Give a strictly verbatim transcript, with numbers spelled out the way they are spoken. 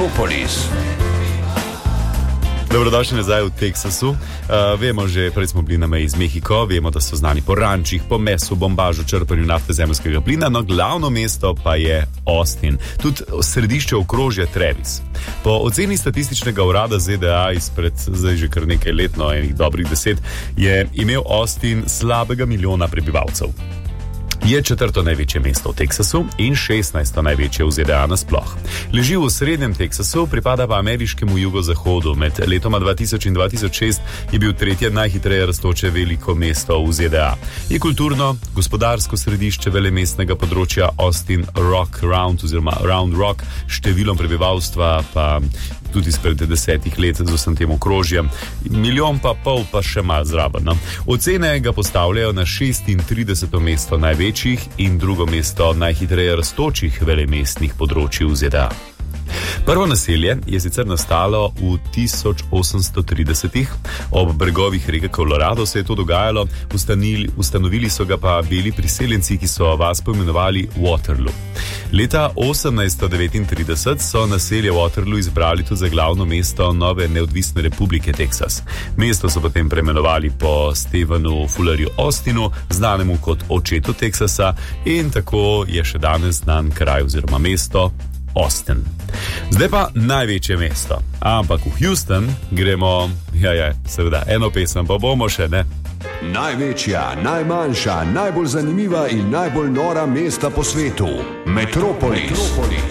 Metropolis. Dobrodošli nazaj v Teksasu. Uh, vemo že, prej smo bili na meji z Mehiko, vemo, da so znani po rančih, po mesu, bombažu, črpanju nafte, zemeljskega plina, no glavno mesto pa je Austin, tudi središče okrožja Travis. Po oceni statističnega urada Z D A izpred zdaj že kar nekaj let, no enih dobrih deset, je imel Austin slabega milijona prebivalcev. Je četrto največje mesto v Teksasu in šestnajsto največje v Z D A nasploh. Leži v srednjem Teksasu, pripada pa ameriškemu jugozahodu. Med letoma dva tisoč in dva tisoč šest je bil tretje najhitreje rastoče veliko mesto v Z D A. Je kulturno, gospodarsko središče velemestnega področja Austin Rock Round oziroma Round Rock, številom prebivalstva pa tudi izpred desetih let z vsem tem okrožjem. Milijon pa pol pa še malo zraven. No? Ocene ga postavljajo na šestintrideseto mesto največjih in drugo mesto najhitreje rastočih velemestnih področij v Z D A. Prvo naselje je sicer nastalo v tisoč osemsto tridesetih, ob bregovih reke Colorado se je to dogajalo, ustanili, ustanovili so ga pa beli priseljenci, ki so vas poimenovali Waterloo. Leta osemnajststo devetintrideset so naselje Waterloo izbrali tudi za glavno mesto nove neodvisne republike Teksas. Mesto so potem preimenovali po Stephenu Fullerju Austinu, znanemu kot očetu Teksasa, in tako je še danes znan kraj oziroma mesto Austin. Zdaj pa največje mesto. Ampak v Houston gremo, ja, ja, seveda, eno pesem pa bomo še, ne? Največja, najmanjša, najbolj zanimiva in najbolj nora mesta po svetu. Metropolis. Metropolis.